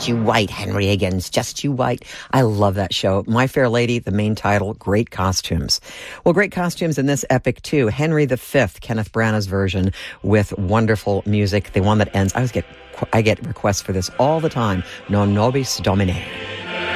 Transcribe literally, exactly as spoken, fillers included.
Just You Wait, Henry Higgins, Just You Wait. I love that show. My Fair Lady, the main title, great costumes. Well, great costumes in this epic too. Henry the Fifth, Kenneth Branagh's version with wonderful music. The one that ends, I always get, I get requests for this all the time. Non Nobis Domine.